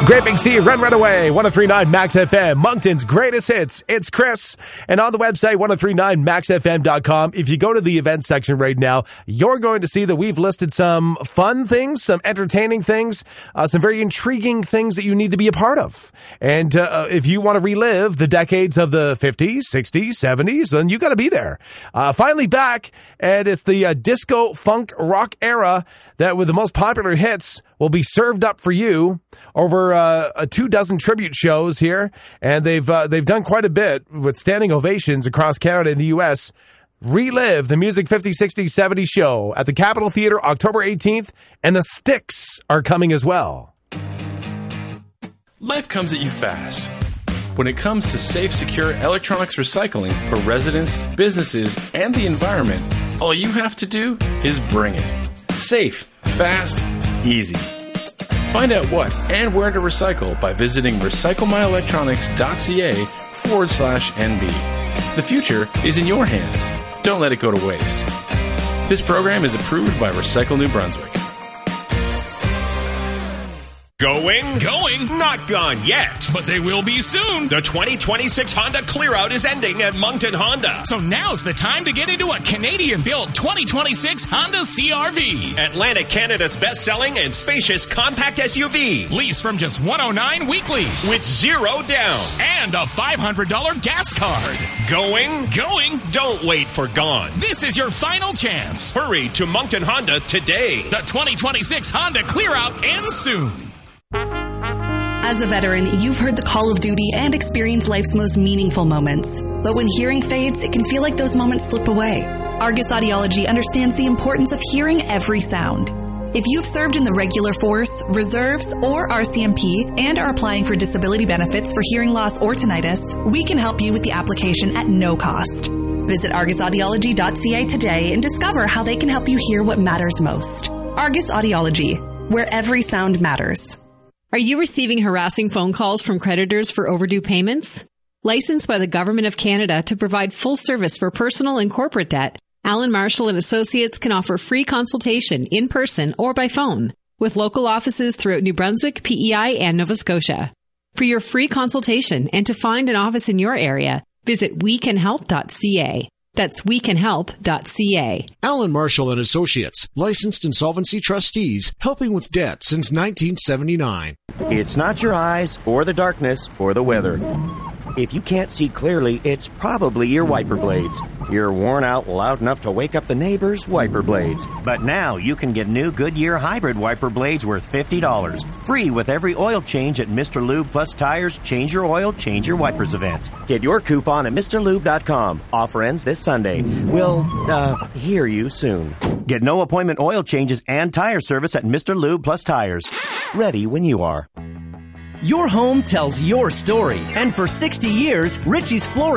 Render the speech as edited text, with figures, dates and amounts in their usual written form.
Great Big Sea, Run Away, 103.9 Max FM, Moncton's greatest hits. It's Chris. And on the website, 1039maxfm.com, if you go to the events section right now, you're going to see that we've listed some fun things, some entertaining things, some very intriguing things that you need to be a part of. And if you want to relive the decades of the 50s, 60s, 70s, then you got to be there. Finally back, and it's the disco funk rock era that with the most popular hits will be served up for you over 24 tribute shows here, and they've done quite a bit with standing ovations across Canada and the U.S. Relive the Music 50, 60, 70 show at the Capitol Theatre October 18th, and the Styx are coming as well. Life comes at you fast. When it comes to safe, secure electronics recycling for residents, businesses, and the environment, all you have to do is bring it. Safe, fast, easy. Find out what and where to recycle by visiting recyclemyelectronics.ca/NB. The future is in your hands. Don't let it go to waste. This program is approved by Recycle New Brunswick. Going? Not gone yet. But they will be soon. The 2026 Honda Clearout is ending at Moncton Honda. So now's the time to get into a Canadian-built 2026 Honda CR-V. Atlantic Canada's best-selling and spacious compact SUV. Lease from just $109 weekly. With zero down. And a $500 gas card. Going? Don't wait for gone. This is your final chance. Hurry to Moncton Honda today. The 2026 Honda Clearout ends soon. As a veteran, you've heard the call of duty and experienced life's most meaningful moments. But when hearing fades, it can feel like those moments slip away. Argus Audiology understands the importance of hearing every sound. If you've served in the regular force, reserves, or RCMP and are applying for disability benefits for hearing loss or tinnitus, we can help you with the application at no cost. Visit argusaudiology.ca today and discover how they can help you hear what matters most. Argus Audiology, where every sound matters. Are you receiving harassing phone calls from creditors for overdue payments? Licensed by the Government of Canada to provide full service for personal and corporate debt, Allen Marshall and Associates can offer free consultation in person or by phone with local offices throughout New Brunswick, PEI, and Nova Scotia. For your free consultation and to find an office in your area, visit wecanhelp.ca. That's wecanhelp.ca. Allen Marshall and Associates, licensed insolvency trustees, helping with debt since 1979. It's not your eyes or the darkness or the weather. If you can't see clearly, it's probably your wiper blades. You're worn out loud enough to wake up the neighbors' wiper blades. But now you can get new Goodyear hybrid wiper blades worth $50. Free with every oil change at Mr. Lube Plus Tires Change Your Oil, Change Your Wipers event. Get your coupon at MrLube.com. Offer ends this Sunday. We'll, hear you soon. Get no appointment oil changes and tire service at Mr. Lube Plus Tires. Ready when you are. Your home tells your story. And for 60 years, Richie's Flooring